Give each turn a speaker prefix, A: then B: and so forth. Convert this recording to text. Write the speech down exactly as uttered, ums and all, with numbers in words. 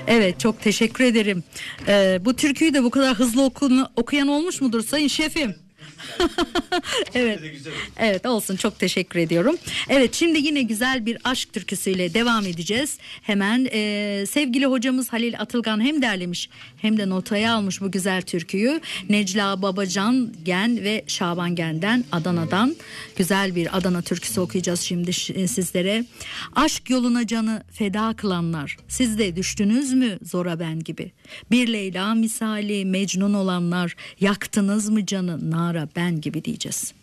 A: Evet, çok teşekkür ederim. Ee, bu türküyü de bu kadar hızlı okunu, okuyan olmuş mudur sayın şefim? Evet. Evet, olsun, çok teşekkür ediyorum. Evet, şimdi yine güzel bir aşk türküsüyle devam edeceğiz. Hemen e, sevgili hocamız Halil Atılgan hem derlemiş hem de notaya almış bu güzel türküyü. Necla Babacan Gen ve Şaban Gen'den, Adana'dan güzel bir Adana türküsü okuyacağız şimdi sizlere. Aşk yoluna canı feda kılanlar, siz de düştünüz mü zora ben gibi? Bir Leyla misali Mecnun olanlar, yaktınız mı canı nara ben gibi diyeceğiz.